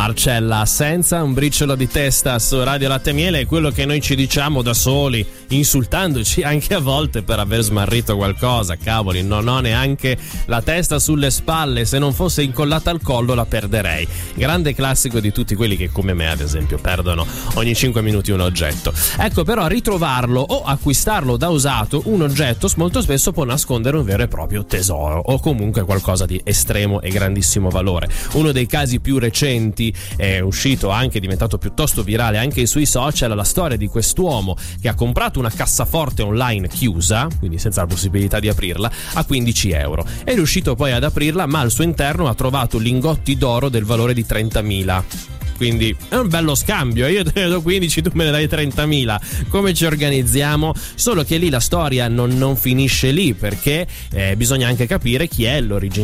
Marcella, senza un briciolo di testa su Radio Latte e Miele, è quello che noi ci diciamo da soli, insultandoci anche a volte per aver smarrito qualcosa. Cavoli, non ho neanche la testa sulle spalle, se non fosse incollata al collo la perderei. Grande classico di tutti quelli che come me ad esempio perdono ogni 5 minuti un oggetto. Ecco, però ritrovarlo o acquistarlo da usato, un oggetto molto spesso può nascondere un vero e proprio tesoro o comunque qualcosa di estremo e grandissimo valore. Uno dei casi più recenti è uscito, anche diventato piuttosto virale anche sui social, la storia di quest'uomo che ha comprato una cassaforte online chiusa, quindi senza la possibilità di aprirla, a 15 euro. È riuscito poi ad aprirla, ma al suo interno ha trovato lingotti d'oro del valore di 30.000. Quindi è un bello scambio, io te ne do 15, tu me ne dai 30.000, come ci organizziamo? Solo che lì la storia non finisce lì, perché bisogna anche capire chi è l'origine